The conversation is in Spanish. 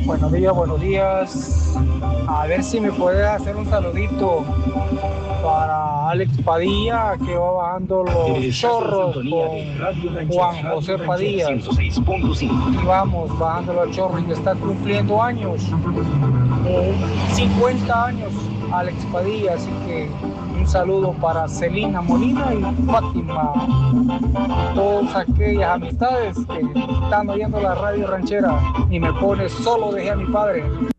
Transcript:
Buenos días. A ver si me puedes hacer un saludito para Alex Padilla, que va bajando los Estás en chorros sintonía de Radio con Ranchera, Juan Radio José Ranchera Padilla. 106.5. Y vamos bajando los chorros, que está cumpliendo años, 50 años, Alex Padilla. Así que un saludo para Celina Molina y Fátima, todas aquellas amistades que están oyendo la radio ranchera y me pone solo dejé a mi padre.